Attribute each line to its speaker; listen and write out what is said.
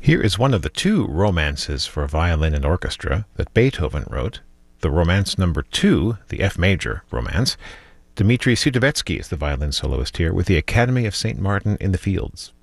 Speaker 1: Here is one of the two romances for violin and orchestra that Beethoven wrote, the Romance Number 2, the F major Romance. Dmitri Sudovetsky is the violin soloist here with the Academy of St. Martin in the Fields.